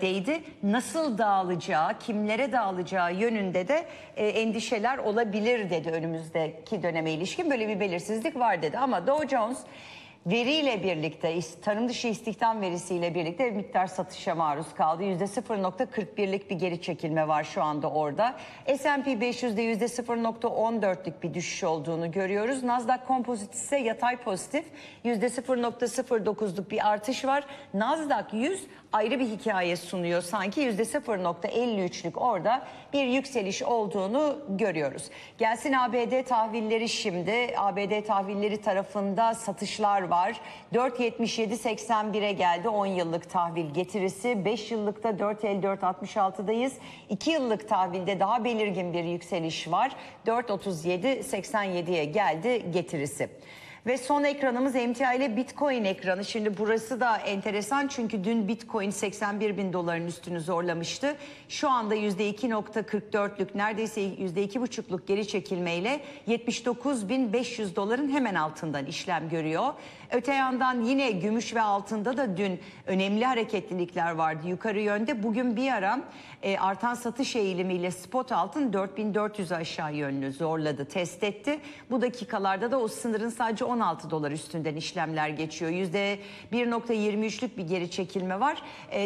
değdi. Nasıl dağılacağı, kimlere dağılacağı yönünde de endişeler olabilir dedi önümüzdeki döneme ilişkin. Böyle bir belirsizlik var dedi ama Dow Jones veriyle birlikte, tarım dışı istihdam verisiyle birlikte bir miktar satışa maruz kaldı. %0.41'lik bir geri çekilme var şu anda orada. S&P 500'de %0.14'lük bir düşüş olduğunu görüyoruz. Nasdaq Composite ise yatay pozitif, %0.09'luk bir artış var. Nasdaq 100 ayrı bir hikaye sunuyor. Sanki %0.53'lük orada bir yükseliş olduğunu görüyoruz. Gelsin ABD tahvilleri şimdi. ABD tahvilleri tarafında satışlar var. 4.77.81'e geldi 10 yıllık tahvil getirisi. 5 yıllıkta 4.54.66'dayız. 2 yıllık tahvilde daha belirgin bir yükseliş var. 4.37.87'ye geldi getirisi. Ve son ekranımız emtia ile Bitcoin ekranı. Şimdi burası da enteresan çünkü dün Bitcoin 81 bin doların üstünü zorlamıştı. Şu anda %2.44'lük neredeyse %2,5'luk geri çekilmeyle 79.500 doların hemen altından işlem görüyor. Öte yandan yine gümüş ve altında da dün önemli hareketlilikler vardı yukarı yönde. Bugün bir ara artan satış eğilimiyle spot altın 4400'ü aşağı yönlü zorladı, test etti. Bu dakikalarda da o sınırın sadece 16 dolar üstünden işlemler geçiyor. %1.23'lük bir geri çekilme var.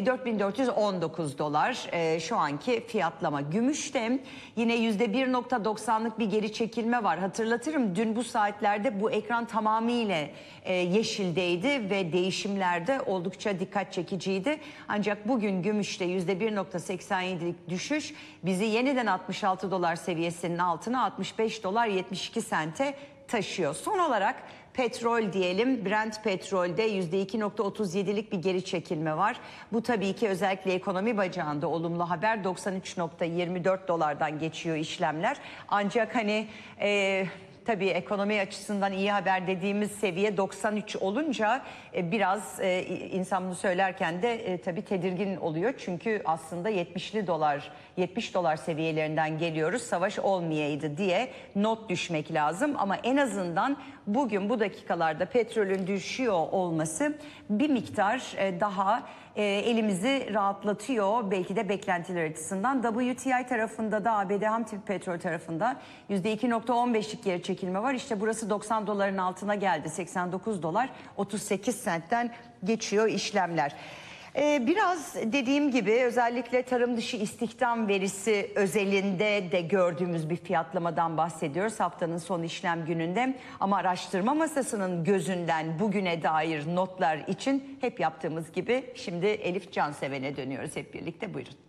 4419 dolar şu anki fiyatlama. Gümüşte yine %1.90'lık bir geri çekilme var. Hatırlatırım dün bu saatlerde bu ekran tamamıyla yeşildeydi ve değişimlerde oldukça dikkat çekiciydi. Ancak bugün gümüşte %1.87'lik düşüş bizi yeniden 66 dolar seviyesinin altına 65 dolar 72 sente taşıyor. Son olarak petrol diyelim. Brent petrolde %2.37'lik bir geri çekilme var. Bu tabii ki özellikle ekonomi bacağında olumlu haber. 93.24 dolardan geçiyor işlemler. Ancak hani tabii ekonomi açısından iyi haber dediğimiz seviye 93 olunca biraz insan bunu söylerken de tabii tedirgin oluyor. Çünkü aslında 70 dolar seviyelerinden geliyoruz. Savaş olmayaydı diye not düşmek lazım. Ama en azından bugün bu dakikalarda petrolün düşüyor olması bir miktar daha elimizi rahatlatıyor. Belki de beklentiler açısından. WTI tarafında da ABD ham tip petrol tarafında %2.15'lik geri çekilme var. İşte burası 90 doların altına geldi. 89 dolar 38 sentten geçiyor işlemler. Biraz dediğim gibi özellikle tarım dışı istihdam verisi özelinde de gördüğümüz bir fiyatlamadan bahsediyoruz haftanın son işlem gününde. Ama araştırma masasının gözünden bugüne dair notlar için hep yaptığımız gibi şimdi Elif Canseven'e dönüyoruz hep birlikte. Buyurun.